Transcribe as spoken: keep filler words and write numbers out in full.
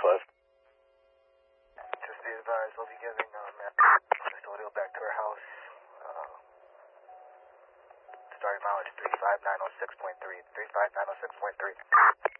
five. Just be advised, we'll be giving um, custodial back to our house. Uh, starting mileage three five nine oh six point three. three five nine oh six point three.